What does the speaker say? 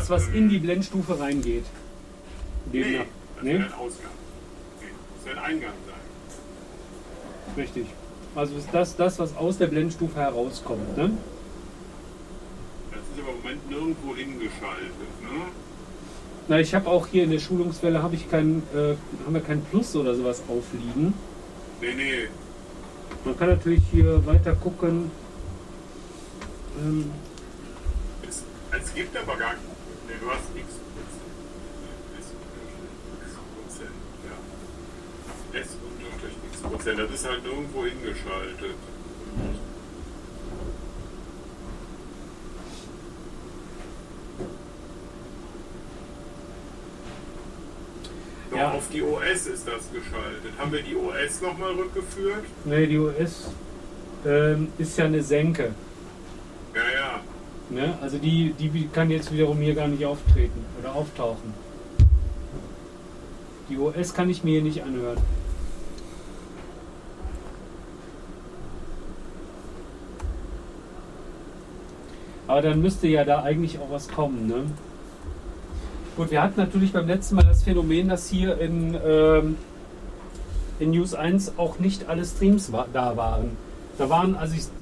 das, was in die Blendstufe reingeht. Nee, das Nee? wäre ein Ausgang. Nee, das wäre ein Eingang sein. Richtig. Also ist das, was aus der Blendstufe herauskommt. Ne? Das ist aber im Moment nirgendwo hingeschaltet. Ne? Na, ich habe auch hier in der Schulungswelle haben wir kein Plus oder sowas aufliegen. Nee. Man kann natürlich hier weiter gucken. Es gibt aber gar nicht. Nee, du hast nichts. S unterstrich x Prozent. Das ist halt nirgendwo hingeschaltet. So, Ja. auf die OS ist das geschaltet. Haben wir die OS nochmal rückgeführt? Ne, die OS ist ja eine Senke. Ja. Ne? Also die kann jetzt wiederum hier gar nicht auftreten oder auftauchen. Die OS kann ich mir hier nicht anhören. Aber dann müsste ja da eigentlich auch was kommen. Ne? Gut, wir hatten natürlich beim letzten Mal das Phänomen, dass hier in News 1 auch nicht alle Streams da waren. Da waren, als ich